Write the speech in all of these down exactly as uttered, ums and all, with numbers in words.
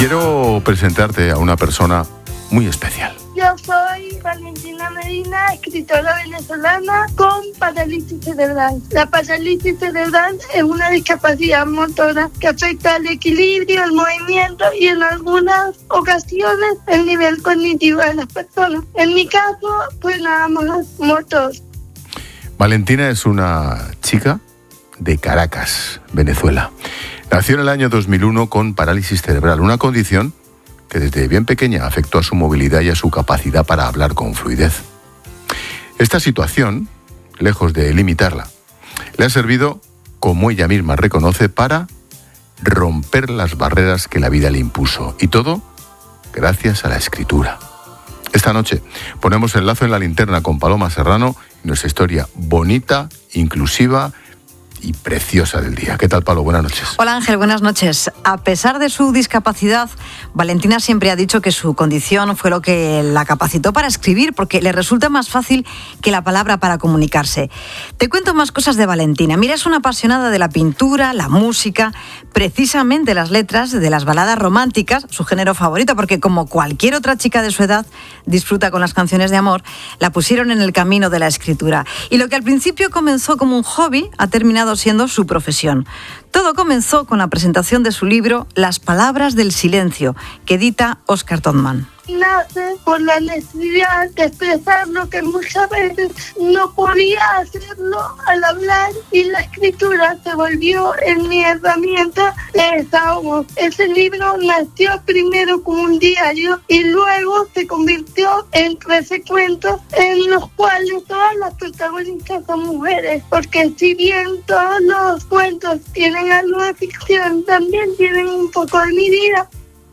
Quiero presentarte a una persona muy especial. Yo soy Valentina Medina, escritora venezolana con parálisis cerebral. La parálisis cerebral es una discapacidad motora que afecta al equilibrio, el movimiento y en algunas ocasiones el nivel cognitivo de las personas. En mi caso, pues nada más motor. Valentina es una chica de Caracas, Venezuela. Nació en el año dos mil uno con parálisis cerebral, una condición que desde bien pequeña afectó a su movilidad y a su capacidad para hablar con fluidez. Esta situación, lejos de limitarla, le ha servido, como ella misma reconoce, para romper las barreras que la vida le impuso. Y todo gracias a la escritura. Esta noche ponemos el lazo en la linterna con Paloma Serrano y nuestra historia bonita, inclusiva y preciosa del día. ¿Qué tal, Palo? Buenas noches. Hola, Ángel, buenas noches. A pesar de su discapacidad, Valentina siempre ha dicho que su condición fue lo que la capacitó para escribir, porque le resulta más fácil que la palabra para comunicarse. Te cuento más cosas de Valentina. Mira, es una apasionada de la pintura, la música, precisamente las letras de las baladas románticas, su género favorito, porque como cualquier otra chica de su edad disfruta con las canciones de amor, la pusieron en el camino de la escritura. Y lo que al principio comenzó como un hobby ha terminado siendo su profesión. Todo comenzó con la presentación de su libro Las palabras del silencio, que edita Oscar Todman. Nace por la necesidad de expresar lo que muchas veces no podía hacerlo al hablar, y la escritura se volvió en mi herramienta de desahogo. Ese libro nació primero como un diario y luego se convirtió en trece cuentos en los cuales todas las protagonistas son mujeres, porque si bien todos los cuentos tienen algo de ficción, también tienen un poco de mi vida.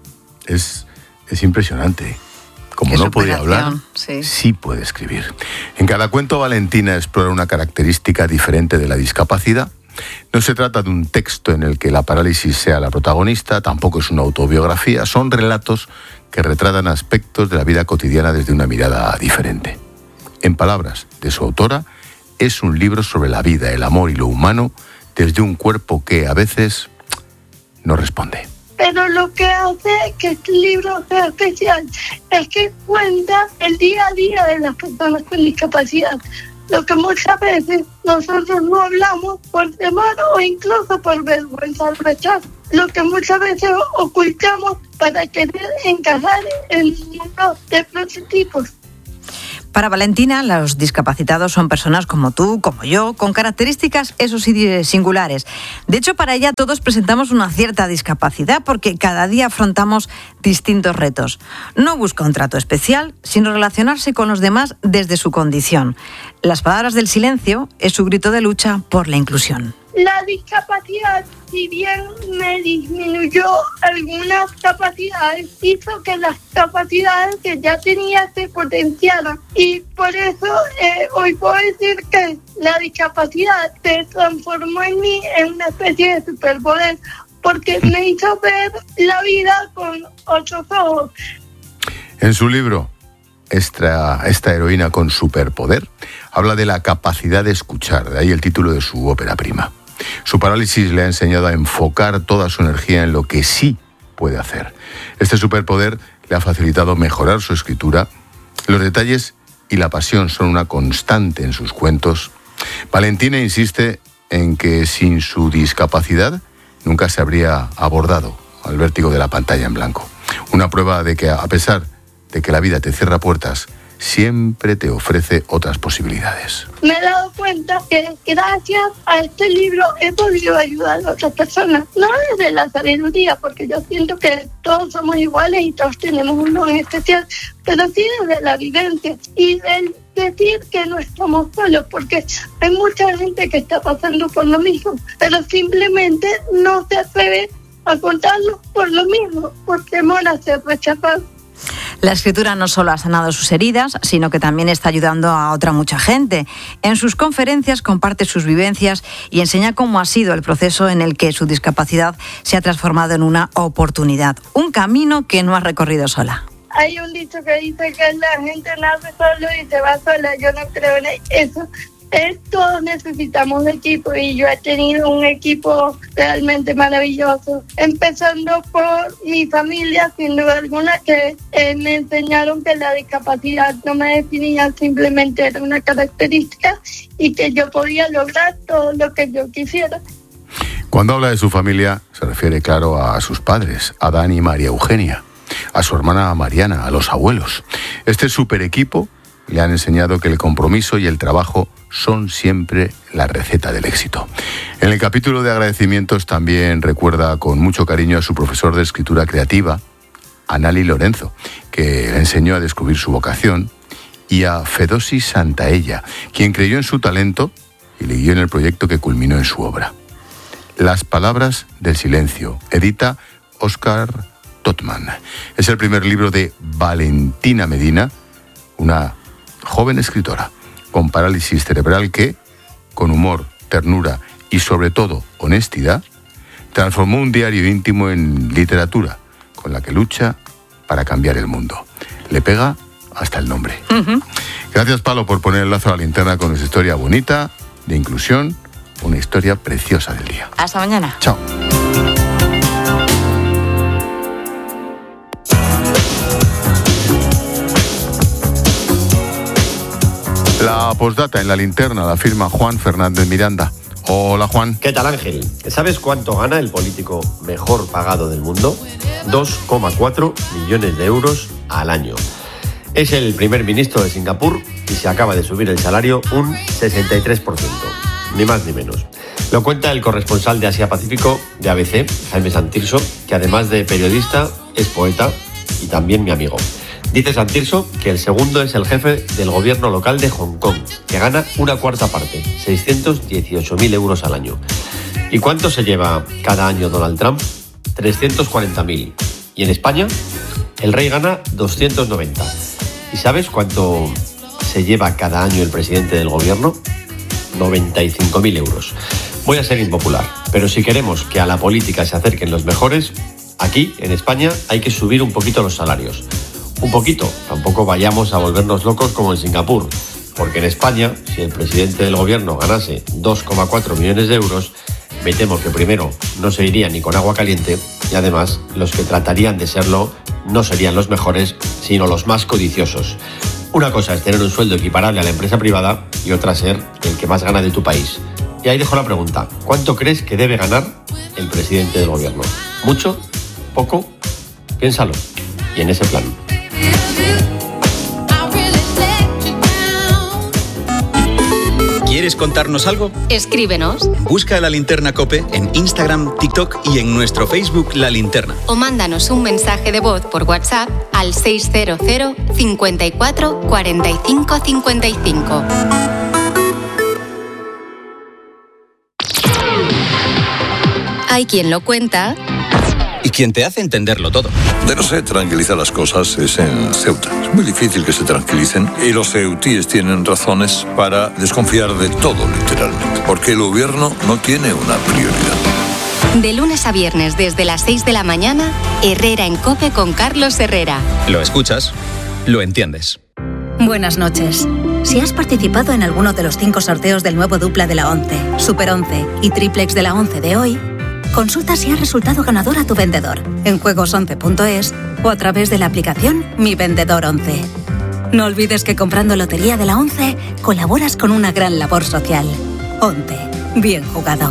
Es Es impresionante. Como no podía hablar, sí. sí puede escribir. En cada cuento, Valentina explora una característica diferente de la discapacidad. No se trata de un texto en el que la parálisis sea la protagonista, tampoco es una autobiografía, son relatos que retratan aspectos de la vida cotidiana desde una mirada diferente. En palabras de su autora, es un libro sobre la vida, el amor y lo humano desde un cuerpo que a veces no responde. Pero lo que hace que este libro sea especial es que cuenta el día a día de las personas con discapacidad. Lo que muchas veces nosotros no hablamos por temor o incluso por vergüenza al rechazo. Lo que muchas veces ocultamos para querer encajar en el mundo de prototipos. Para Valentina, los discapacitados son personas como tú, como yo, con características, eso sí, singulares. De hecho, para ella todos presentamos una cierta discapacidad porque cada día afrontamos distintos retos. No busca un trato especial, sino relacionarse con los demás desde su condición. Las palabras del silencio es su grito de lucha por la inclusión. La discapacidad, si bien me disminuyó algunas capacidades, hizo que las capacidades que ya tenía se potenciaran. Y por eso eh, hoy puedo decir que la discapacidad se transformó en mí en una especie de superpoder, porque me hizo ver la vida con otros ojos. En su libro, Esta, esta heroína con superpoder, habla de la capacidad de escuchar, de ahí el título de su ópera prima. Su parálisis le ha enseñado a enfocar toda su energía en lo que sí puede hacer. Este superpoder le ha facilitado mejorar su escritura. Los detalles y la pasión son una constante en sus cuentos. Valentina insiste en que sin su discapacidad nunca se habría abordado al vértigo de la pantalla en blanco. Una prueba de que, a pesar de que la vida te cierra puertas, siempre te ofrece otras posibilidades. Me he dado cuenta que gracias a este libro he podido ayudar a otras personas, no desde la sabiduría, porque yo siento que todos somos iguales y todos tenemos un don especial, pero sí desde la vivencia y del decir que no estamos solos, porque hay mucha gente que está pasando por lo mismo, pero simplemente no se atreve a contarlo por lo mismo, por temor a ser rechazado. La escritura no solo ha sanado sus heridas, sino que también está ayudando a otra mucha gente. En sus conferencias comparte sus vivencias y enseña cómo ha sido el proceso en el que su discapacidad se ha transformado en una oportunidad, un camino que no ha recorrido sola. Hay un dicho que dice que la gente nace solo y se va sola. Yo no creo en eso. Eh, todos necesitamos de equipo y yo he tenido un equipo realmente maravilloso, empezando por mi familia, sin duda alguna, que eh, me enseñaron que la discapacidad no me definía, simplemente era una característica y que yo podía lograr todo lo que yo quisiera. Cuando habla de su familia, se refiere, claro, a sus padres, Adán y María Eugenia, a su hermana Mariana, a los abuelos. Este super equipo le han enseñado que el compromiso y el trabajo son siempre la receta del éxito. En el capítulo de agradecimientos también recuerda con mucho cariño a su profesor de escritura creativa, Anali Lorenzo, que le enseñó a descubrir su vocación, y a Fedosi Santaella, quien creyó en su talento y le guió en el proyecto que culminó en su obra. Las palabras del silencio, edita Óscar Totman. Es el primer libro de Valentina Medina, una joven escritora con parálisis cerebral que, con humor, ternura y sobre todo honestidad, transformó un diario íntimo en literatura con la que lucha para cambiar el mundo. Le pega hasta el nombre. Uh-huh. Gracias, Palo, por poner el lazo a la linterna con esa historia bonita, de inclusión, una historia preciosa del día. Hasta mañana. Chao. La postdata en la linterna la firma Juan Fernández Miranda. Hola, Juan. ¿Qué tal, Ángel? ¿Sabes cuánto gana el político mejor pagado del mundo? dos coma cuatro millones de euros al año. Es el primer ministro de Singapur y se acaba de subir el salario un sesenta y tres por ciento. Ni más ni menos. Lo cuenta el corresponsal de Asia-Pacífico de A B C, Jaime Santirso, que además de periodista es poeta y también mi amigo. Dice Santirso que el segundo es el jefe del gobierno local de Hong Kong, que gana una cuarta parte, seiscientos dieciocho mil euros al año. ¿Y cuánto se lleva cada año Donald Trump? trescientos cuarenta mil. ¿Y en España? El rey gana doscientos noventa. ¿Y sabes cuánto se lleva cada año el presidente del gobierno? noventa y cinco mil euros. Voy a ser impopular, pero si queremos que a la política se acerquen los mejores, aquí, en España, hay que subir un poquito los salarios. Un poquito, tampoco vayamos a volvernos locos como en Singapur, porque en España, si el presidente del gobierno ganase dos coma cuatro millones de euros, me temo que primero no se iría ni con agua caliente y además los que tratarían de serlo no serían los mejores, sino los más codiciosos. Una cosa es tener un sueldo equiparable a la empresa privada y otra ser el que más gana de tu país. Y ahí dejo la pregunta, ¿cuánto crees que debe ganar el presidente del gobierno? ¿Mucho? ¿Poco? Piénsalo. Y en ese plan. ¿Quieres contarnos algo? Escríbenos. Busca La Linterna COPE en Instagram, TikTok y en nuestro Facebook La Linterna. O mándanos un mensaje de voz por WhatsApp al seis cero cero, cincuenta y cuatro, cuarenta y cinco, cincuenta y cinco. Hay quien lo cuenta y quien te hace entenderlo todo. De no se tranquilizar las cosas es en Ceuta. Es muy difícil que se tranquilicen y los ceutíes tienen razones para desconfiar de todo, literalmente, porque el gobierno no tiene una prioridad. De lunes a viernes desde las seis de la mañana, Herrera en COPE con Carlos Herrera. Lo escuchas, lo entiendes. Buenas noches. Si has participado en alguno de los cinco sorteos del nuevo dupla de la ONCE, Super once y Triplex de la ONCE de hoy, consulta si has resultado ganador a tu vendedor en juegos once punto es o a través de la aplicación Mi Vendedor once. No olvides que comprando Lotería de la ONCE colaboras con una gran labor social. ONCE, bien jugado.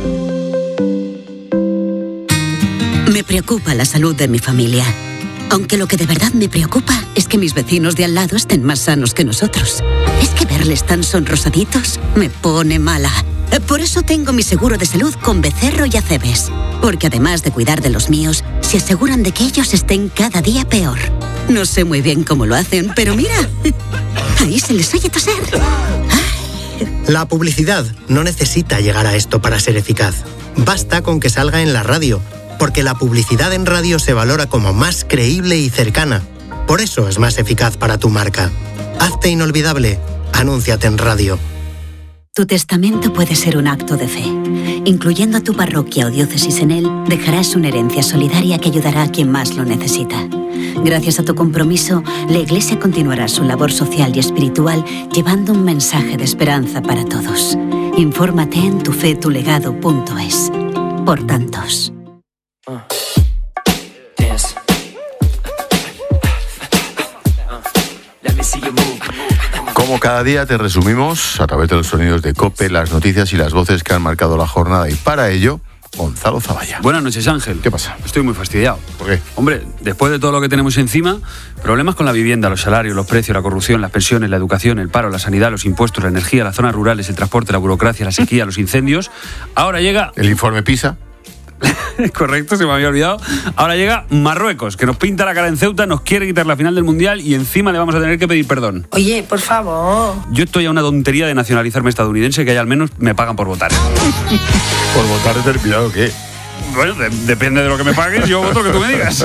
Me preocupa la salud de mi familia. Aunque lo que de verdad me preocupa es que mis vecinos de al lado estén más sanos que nosotros. Es que verles tan sonrosaditos me pone mala. Por eso tengo mi seguro de salud con Becerro y Acebes. Porque además de cuidar de los míos, se aseguran de que ellos estén cada día peor. No sé muy bien cómo lo hacen, pero mira, ahí se les oye toser. La publicidad no necesita llegar a esto para ser eficaz. Basta con que salga en la radio, porque la publicidad en radio se valora como más creíble y cercana. Por eso es más eficaz para tu marca. Hazte inolvidable. Anúnciate en radio. Tu testamento puede ser un acto de fe. Incluyendo a tu parroquia o diócesis en él, dejarás una herencia solidaria que ayudará a quien más lo necesita. Gracias a tu compromiso, la Iglesia continuará su labor social y espiritual llevando un mensaje de esperanza para todos. Infórmate en tufetulegado punto es. Por tantos. Como cada día te resumimos, a través de los sonidos de COPE, las noticias y las voces que han marcado la jornada. Y para ello, Gonzalo Zavalla. Buenas noches, Ángel. ¿Qué pasa? Estoy muy fastidiado. ¿Por qué? Hombre, después de todo lo que tenemos encima, problemas con la vivienda, los salarios, los precios, la corrupción, las pensiones, la educación, el paro, la sanidad, los impuestos, la energía, las zonas rurales, el transporte, la burocracia, la sequía, los incendios. Ahora llega... El informe PISA. Correcto, se me había olvidado. Ahora llega Marruecos, que nos pinta la cara en Ceuta, nos quiere quitar la final del Mundial y encima le vamos a tener que pedir perdón. Oye, por favor. Yo estoy a una tontería de nacionalizarme estadounidense, que ahí al menos me pagan por votar. ¿Por votar determinado o qué? Bueno, de- depende de lo que me pagues, yo voto lo que tú me digas.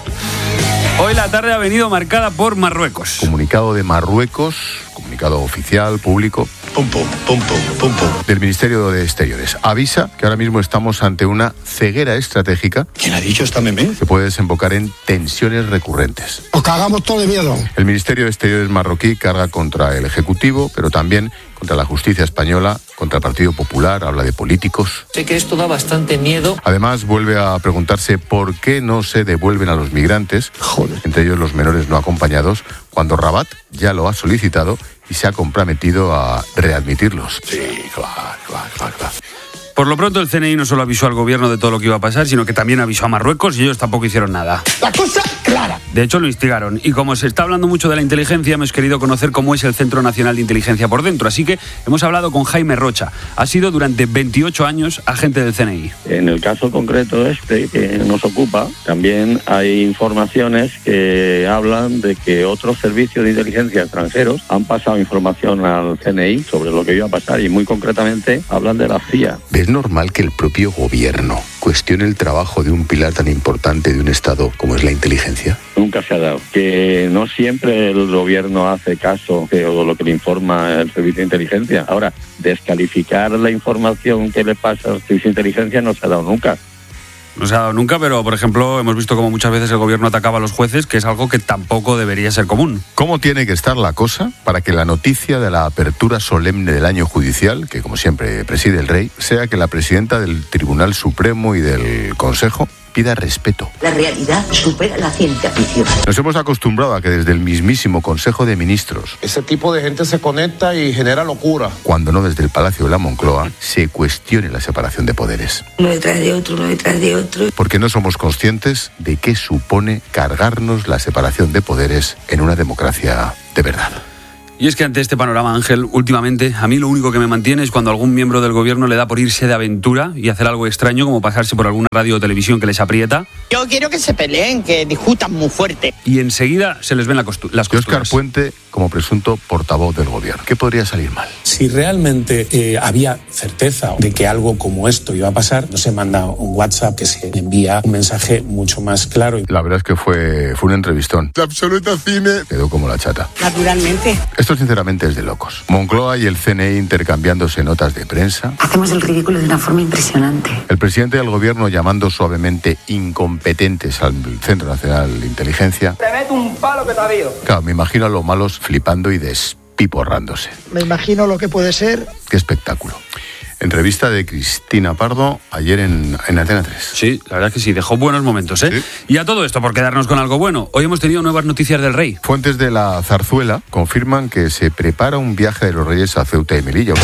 Hoy la tarde ha venido marcada por Marruecos. Comunicado de Marruecos, comunicado oficial, público, Pum, pum, pum, pum, pum, pum. del Ministerio de Exteriores. Avisa que ahora mismo estamos ante una ceguera estratégica ¿Quién ha dicho esta meme? que puede desembocar en tensiones recurrentes. Os cagamos todo de miedo. El Ministerio de Exteriores marroquí carga contra el Ejecutivo, pero también contra la justicia española, contra el Partido Popular, habla de políticos. Sé que esto da bastante miedo. Además, vuelve a preguntarse por qué no se devuelven a los migrantes, Joder. entre ellos los menores no acompañados, cuando Rabat ya lo ha solicitado y se ha comprometido a readmitirlos. Sí, claro, claro, claro, claro. Por lo pronto, el C N I no solo avisó al gobierno de todo lo que iba a pasar, sino que también avisó a Marruecos y ellos tampoco hicieron nada. La cosa clara. De hecho, lo instigaron. Y como se está hablando mucho de la inteligencia, hemos querido conocer cómo es el Centro Nacional de Inteligencia por dentro. Así que hemos hablado con Jaime Rocha. Ha sido durante veintiocho años agente del C N I. En el caso concreto este que nos ocupa, también hay informaciones que hablan de que otros servicios de inteligencia extranjeros han pasado información al C N I sobre lo que iba a pasar y muy concretamente hablan de la C I A. ¿Es normal que el propio gobierno cuestione el trabajo de un pilar tan importante de un Estado como es la inteligencia? Nunca se ha dado. Que no siempre el gobierno hace caso de lo que le informa el servicio de inteligencia. Ahora, descalificar la información que le pasa al servicio de inteligencia no se ha dado nunca. No se ha dado nunca, pero, por ejemplo, hemos visto cómo muchas veces el gobierno atacaba a los jueces, que es algo que tampoco debería ser común. ¿Cómo tiene que estar la cosa para que la noticia de la apertura solemne del año judicial, que como siempre preside el rey, sea que la presidenta del Tribunal Supremo y del Consejo pida respeto? La realidad supera la ciencia ficción. Nos hemos acostumbrado a que desde el mismísimo Consejo de Ministros, ese tipo de gente se conecta y genera locura. cuando no desde el Palacio de la Moncloa, se cuestione la separación de poderes. Uno detrás de otro, uno detrás de otro. Porque no somos conscientes de qué supone cargarnos la separación de poderes en una democracia de verdad. Y es que ante este panorama, Ángel, últimamente a mí lo único que me mantiene es cuando algún miembro del gobierno le da por irse de aventura y hacer algo extraño, como pasarse por alguna radio o televisión que les aprieta, Yo quiero que se peleen, que discutan muy fuerte. y enseguida se les ven la costu- las Y Óscar costuras. Puente como presunto portavoz del gobierno. ¿Qué podría salir mal? Si realmente eh, había certeza de que algo como esto iba a pasar, no se manda un WhatsApp, que se envía un mensaje mucho más claro. La verdad es que fue, fue un entrevistón. De absoluta cine. Quedó como la chata. Naturalmente. Esto sinceramente es de locos. Moncloa y el C N I intercambiándose notas de prensa. Hacemos el ridículo de una forma impresionante. El presidente del gobierno llamando suavemente incompetentes al Centro Nacional de Inteligencia. Te meto un palo que te ha habido. Claro, me imagino a los malos flipando y despiporrándose. Me imagino lo que puede ser. Qué espectáculo. Entrevista de Cristina Pardo ayer en, en Antena tres. Sí, la verdad es que sí, dejó buenos momentos, ¿eh? Sí. Y a todo esto, por quedarnos con algo bueno, hoy hemos tenido nuevas noticias del rey. Fuentes de la Zarzuela confirman que se prepara un viaje de los reyes a Ceuta y Melilla.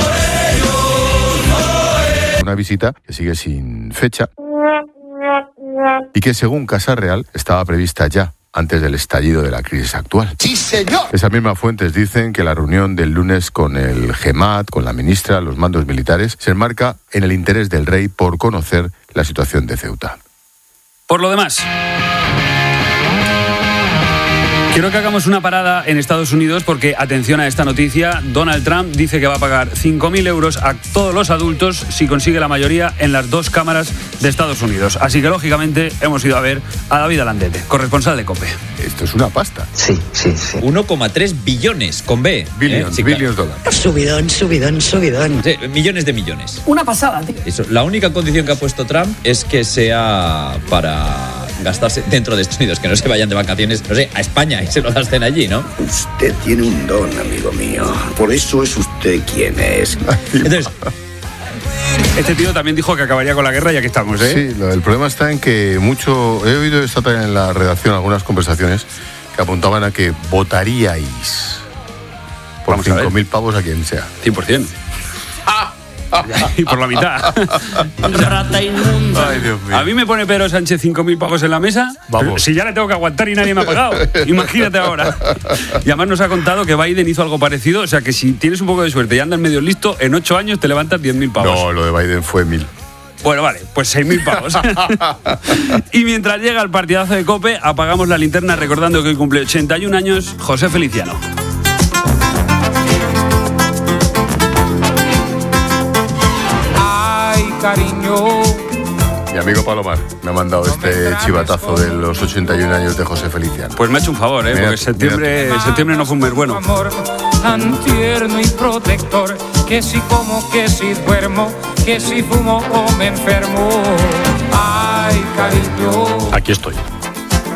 Una visita que sigue sin fecha y que según Casa Real estaba prevista ya antes del estallido de la crisis actual. ¡Sí, señor! Esas mismas fuentes dicen que la reunión del lunes con el GEMAT, con la ministra, los mandos militares, se enmarca en el interés del rey por conocer la situación de Ceuta. Por lo demás, Quiero que hagamos una parada en Estados Unidos porque, atención a esta noticia, Donald Trump dice que va a pagar cinco mil euros a todos los adultos si consigue la mayoría en las dos cámaras de Estados Unidos. Así que, lógicamente, hemos ido a ver a David Alandete, corresponsal de COPE. Esto es una pasta. Sí, sí, sí. uno coma tres billones, con B. Billions, ¿eh? Sí, billions claro. dólares. Subidón, subidón, subidón. Sí, millones de millones. Una pasada, tío. Eso. La única condición que ha puesto Trump es que sea para gastarse dentro de Estados Unidos, que no se vayan de vacaciones, no sé, a España y se lo gasten allí, ¿no? Usted tiene un don, amigo mío. Por eso es usted quien es. Entonces, este tío también dijo que acabaría con la guerra, ya que estamos, ¿eh? Sí, lo, el problema está en que mucho... He oído esta tarde en la redacción algunas conversaciones que apuntaban a que votaríais por cinco mil pavos a quien sea. cien por ciento. Y por la mitad. Rata inmunda. Ay, Dios mío. A mí me pone Pedro Sánchez cinco mil pavos en la mesa. Vamos. Si ya le tengo que aguantar y nadie me ha pagado. Imagínate ahora. Y además nos ha contado que Biden hizo algo parecido. O sea que si tienes un poco de suerte y andas medio listo, en ocho años te levantas diez mil pavos. No, lo de Biden fue mil. Bueno, vale, pues seis mil pavos. Y mientras llega el partidazo de COPE, apagamos la linterna recordando que hoy cumple ochenta y un años José Feliciano. Cariño. Mi amigo Palomar me ha mandado este chivatazo de los ochenta y un años de José Feliciano. Pues me ha hecho un favor, ¿eh? Mira, porque septiembre, septiembre no fue un mes bueno. Amor tan tierno y protector, que si como, que si duermo, que si fumo o me enfermo. Ay, cariño. Aquí estoy.